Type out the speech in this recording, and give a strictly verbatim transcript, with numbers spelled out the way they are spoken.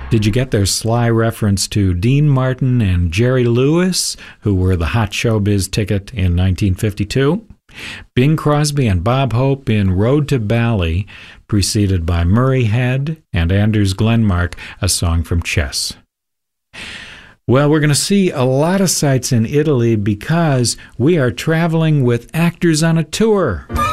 Did you get their sly reference to Dean Martin and Jerry Lewis, who were the hot showbiz ticket in nineteen fifty-two? Bing Crosby and Bob Hope in Road to Bali, preceded by Murray Head and Anders Glenmark, a song from Chess. Well, we're going to see a lot of sights in Italy because we are traveling with Actors on a Tour.